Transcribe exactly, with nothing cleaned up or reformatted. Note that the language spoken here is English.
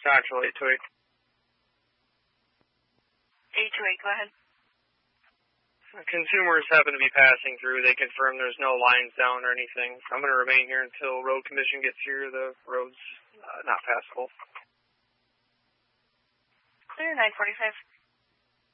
Central eight two eight. eight two eight, go ahead. Consumers happen to be passing through. They confirm there's no lines down or anything. I'm going to remain here until road commission gets here. The road's uh, not passable. Clear, nine forty-five.